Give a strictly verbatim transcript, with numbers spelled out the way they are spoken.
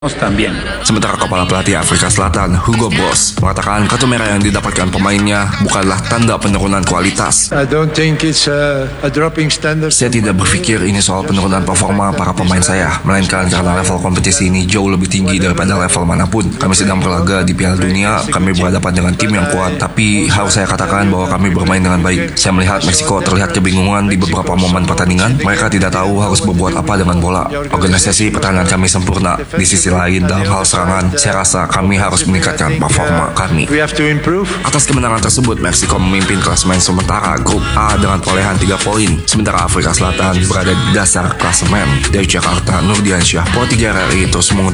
También. Sementara kepala pelatih Afrika Selatan, Hugo Broos, mengatakan kartu merah yang didapatkan pemainnya bukanlah tanda penurunan kualitas. I don't think it's a, a dropping standard. Saya tidak berpikir ini soal penurunan performa para pemain saya, melainkan karena level kompetisi ini jauh lebih tinggi daripada level manapun. Kami sedang berlaga di Piala Dunia, kami berhadapan dengan tim yang kuat, tapi harus saya katakan bahwa kami bermain dengan baik. Saya melihat Meksiko terlihat kebingungan di beberapa momen pertandingan. Mereka tidak tahu harus berbuat apa dengan bola. Organisasi pertahanan kami sempurna. Di sisi lain, dalam hal serangan, saya rasa kami harus meningkatkan performa kami. Atas kemenangan tersebut, Meksiko memimpin klasemen sementara grup A dengan perolehan tiga poin, sementara Afrika Selatan berada di dasar klasemen. Dari Jakarta, Nurdiansyah, Pro tiga R R I terus mengundang